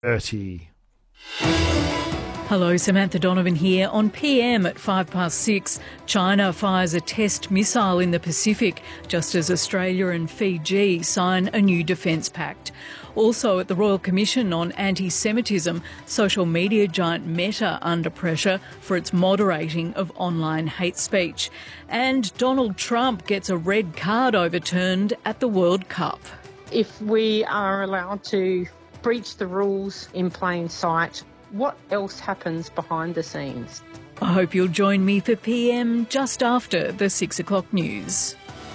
30. Hello, Samantha Donovan here. On PM at 6:05, China fires a test missile in the Pacific just as Australia and Fiji sign a new defence pact. Also at the Royal Commission on Anti-Semitism, social media giant Meta under pressure for its moderating of online hate speech. And Donald Trump gets a red card overturned at the World Cup. If we are allowed to breach the rules in plain sight, what else happens behind the scenes? I hope you'll join me for PM just after the 6 o'clock news.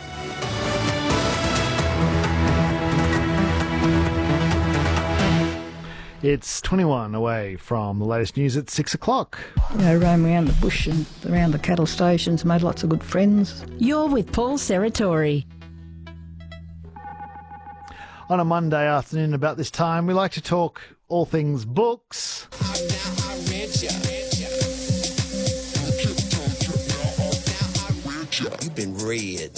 It's 21 away from the latest news at 6 o'clock. Roam around the bush and around the cattle stations, made lots of good friends. You're with Paul Serratori. On a Monday afternoon about this time, we like to talk all things books. You've been read.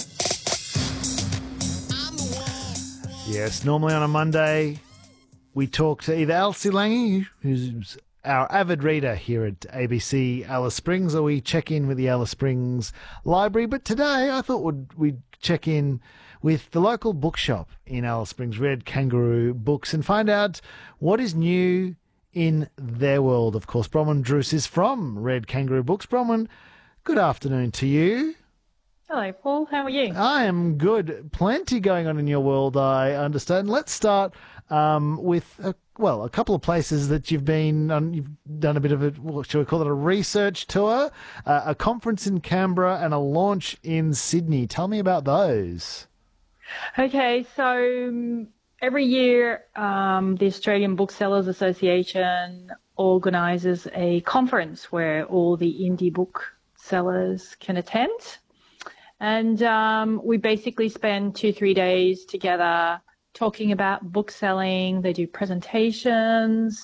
Yes, normally on a Monday, we talk to either Elsie Lange, who's our avid reader here at ABC Alice Springs, or we check in with the Alice Springs Library. But today, I thought we'd check in with the local bookshop in Alice Springs, Red Kangaroo Books, and find out what is new in their world. Of course, Bronwyn Druce is from Red Kangaroo Books. Bronwyn, good afternoon to you. Hello, Paul. How are you? I am good. Plenty going on in your world, I understand. Let's start with a couple of places that you've been on. You've done a bit of what shall we call it, a research tour, a conference in Canberra, and a launch in Sydney. Tell me about those. Okay, so every year the Australian Booksellers Association organises a conference where all the indie booksellers can attend. And we basically spend 2-3 days together talking about book selling. They do presentations.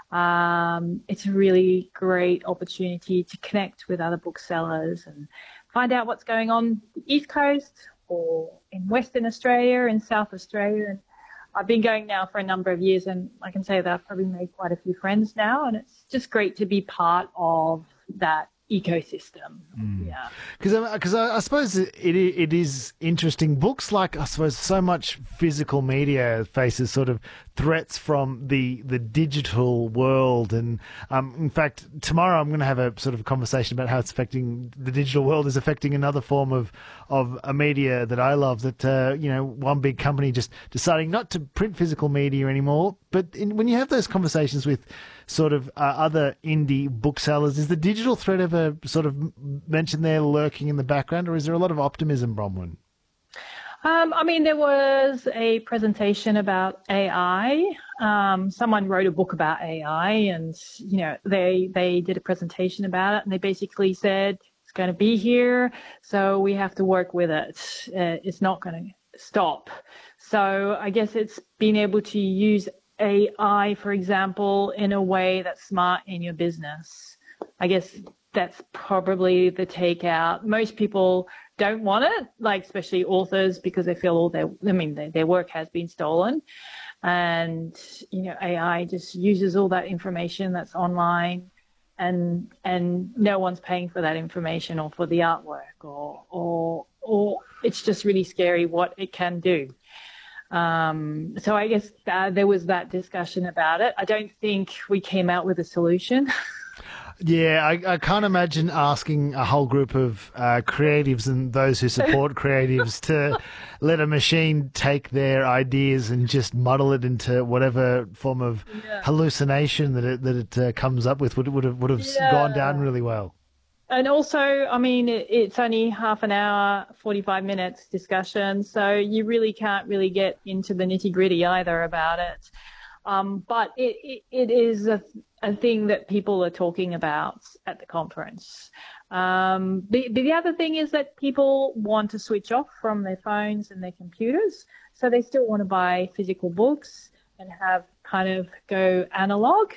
It's a really great opportunity to connect with other booksellers and find out what's going on the East Coast or in Western Australia and South Australia. And I've been going now for a number of years, and I can say that I've probably made quite a few friends now, and it's just great to be part of that ecosystem. Yeah, because I suppose it is interesting. Books, like I suppose so much physical media faces sort of threats from the digital world, and in fact tomorrow I'm going to have a sort of conversation about how it's affecting the digital world is affecting another form of a media that I love, that one big company just deciding not to print physical media anymore. But when you have those conversations with sort of other indie booksellers, is the digital threat ever sort of mentioned there lurking in the background, or is there a lot of optimism, Bronwyn? I mean, there was a presentation about AI. Someone wrote a book about AI, and they did a presentation about it, and they basically said it's going to be here, so we have to work with it. It's not going to stop. So I guess it's being able to use AI, for example, in a way that's smart in your business. I guess that's probably the takeout. Most people don't want it, like especially authors, because they feel their work has been stolen. And, AI just uses all that information that's online, and no one's paying for that information or for the artwork, or it's just really scary what it can do. So I guess there was that discussion about it. I don't think we came out with a solution. Yeah, I can't imagine asking a whole group of creatives and those who support creatives to let a machine take their ideas and just muddle it into whatever form of hallucination that it comes up with. Would have gone down really well. And also, I mean, it's only half an hour, 45 minutes discussion, so you really can't really get into the nitty-gritty either about it. But it is a thing that people are talking about at the conference. The other thing is that people want to switch off from their phones and their computers, so they still want to buy physical books and have kind of go analog.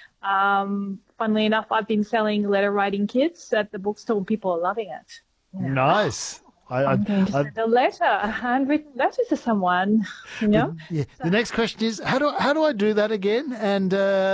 Funnily enough, I've been selling letter writing kits at the bookstore, and people are loving it. Nice. I'm going to send a letter, a handwritten letter to someone. You know. Yeah. The next question is, how do I do that again? And